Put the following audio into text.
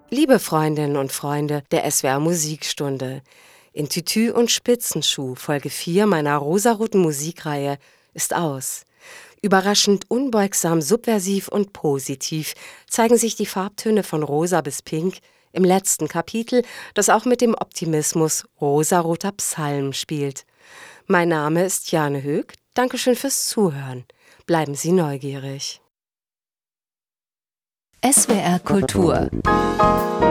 Liebe Freundinnen und Freunde der SWR Musikstunde, in Tütü und Spitzenschuh, Folge 4 meiner rosaroten Musikreihe, ist aus. Überraschend unbeugsam, subversiv und positiv zeigen sich die Farbtöne von rosa bis pink im letzten Kapitel, das auch mit dem Optimismus rosaroter Psalmen spielt. Mein Name ist Jane Höck. Dankeschön fürs Zuhören. Bleiben Sie neugierig. SWR Kultur